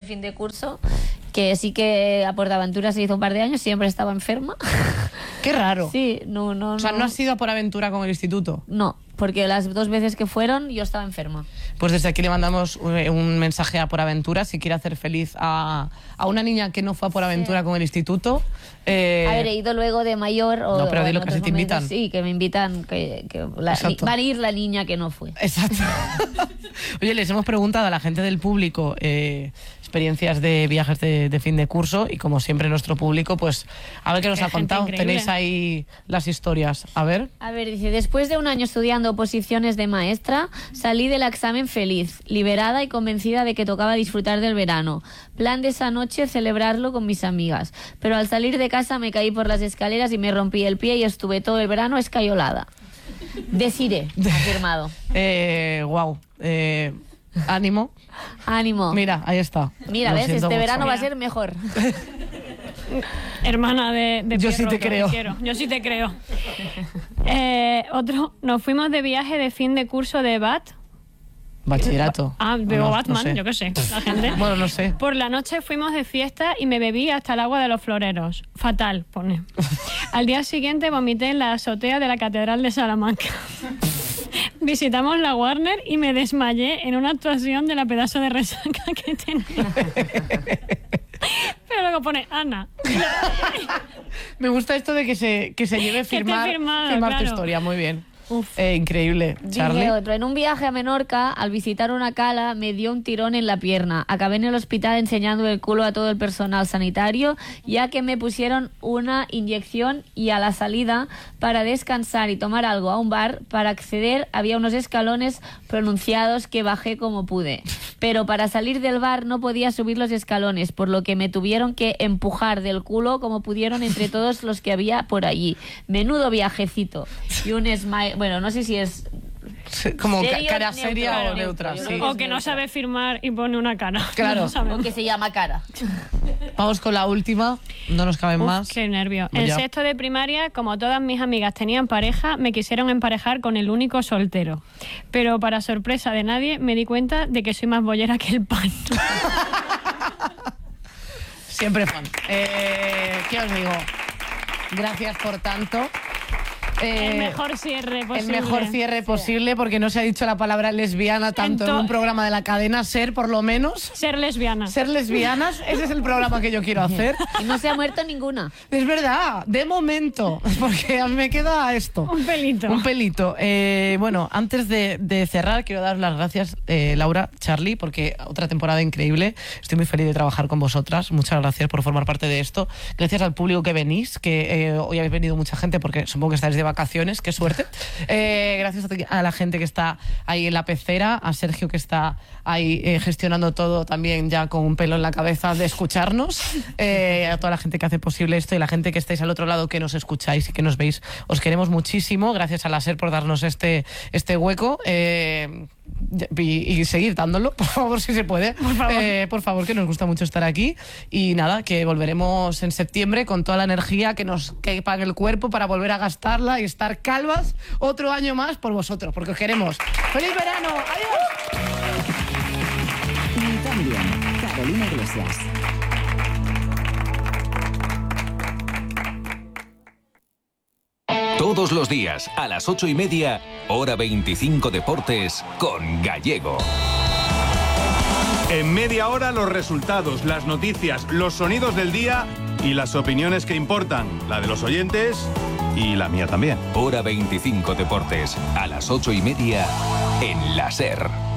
fin de curso, que sí que a PortAventura se hizo un par de años, siempre estaba enferma. Qué raro. Sí, no. O sea, ¿no has ido a PorAventura con el instituto? No, porque las 2 veces que fueron yo estaba enferma. Pues desde aquí le mandamos un mensaje a PorAventura si quiere hacer feliz a una niña que no fue a PorAventura con el instituto. A ver, he ido luego de mayor. No, pero dilo que si sí te invitan. Sí, que me invitan, va a ir la niña que no fue. Exacto. Oye, les hemos preguntado a la gente del público experiencias de viajes de fin de curso y como siempre nuestro público, pues a ver qué nos ha contado. Tenéis ahí las historias. A ver, dice, después de un año estudiando oposiciones de maestra, salí del examen feliz, liberada y convencida de que tocaba disfrutar del verano. Plan de esa noche, celebrarlo con mis amigas. Pero al salir de casa me caí por las escaleras y me rompí el pie y estuve todo el verano escayolada. Desiré, afirmado. Wow. Ánimo. Ánimo. Mira, ahí está. Mira, ves, este verano va a ser mejor. Hermana de Yo sí te creo. Yo sí te creo. Nos fuimos de viaje de fin de curso de BAT. Bachillerato. Veo Batman, no sé. yo qué sé, la gente. Bueno, no sé. Por la noche fuimos de fiesta y me bebí hasta el agua de los floreros. Fatal, pone. Al día siguiente vomité en la azotea de la Catedral de Salamanca. Visitamos la Warner y me desmayé en una actuación de la pedazo de resaca que tenía. Pero luego pone Ana. Me gusta esto de que se lleve firmar claro. tu historia, muy bien. Increíble. Charlie. Dice otro, en un viaje a Menorca, al visitar una cala, me dio un tirón en la pierna. Acabé en el hospital enseñando el culo a todo el personal sanitario, ya que me pusieron una inyección y a la salida, para descansar y tomar algo a un bar, para acceder había unos escalones pronunciados que bajé como pude. Pero para salir del bar no podía subir los escalones, por lo que me tuvieron que empujar del culo como pudieron entre todos los que había por allí. Menudo viajecito. Y un smile. Bueno, no sé si es como serio, cara seria neutral, o neutra. neutro. Sí. O que no sabe firmar y pone una cara. Claro. o que se llama cara. Vamos con la última. No nos caben más. Qué nervio. Pues En ya. sexto de primaria, como todas mis amigas tenían pareja, me quisieron emparejar con el único soltero. Pero para sorpresa de nadie, me di cuenta de que soy más bollera que el pan. Siempre fan. ¿Qué os digo? Gracias por tanto. El mejor cierre posible. El mejor cierre posible, porque no se ha dicho la palabra lesbiana tanto en un programa de la cadena SER, por lo menos. Ser lesbiana. Ser lesbianas, ese es el programa que yo quiero hacer. Y no se ha muerto ninguna. Es verdad, de momento, porque me queda esto. Un pelito. Un pelito. Bueno, antes de cerrar, quiero dar las gracias, Laura, Charlie, porque otra temporada increíble. Estoy muy feliz de trabajar con vosotras. Muchas gracias por formar parte de esto. Gracias al público que venís, que hoy habéis venido mucha gente, porque supongo que estáis de vacaciones, qué suerte. Gracias a la gente que está ahí en la pecera, a Sergio que está ahí gestionando todo también ya con un pelo en la cabeza de escucharnos, a toda la gente que hace posible esto y la gente que estáis al otro lado que nos escucháis y que nos veis. Os queremos muchísimo. Gracias a la SER por darnos este hueco. Y seguir dándolo, por favor, si se puede. Por favor, que nos gusta mucho estar aquí. Y nada, que volveremos en septiembre con toda la energía que nos quepa en el cuerpo para volver a gastarla y estar calvas otro año más por vosotros, porque os queremos. ¡Feliz verano! ¡Adiós! Y también Carolina Iglesias. Todos los días a las 8:30, hora 25 Deportes con Gallego. En media hora los resultados, las noticias, los sonidos del día y las opiniones que importan, la de los oyentes y la mía también. Hora 25 Deportes, a las 8:30 en la SER.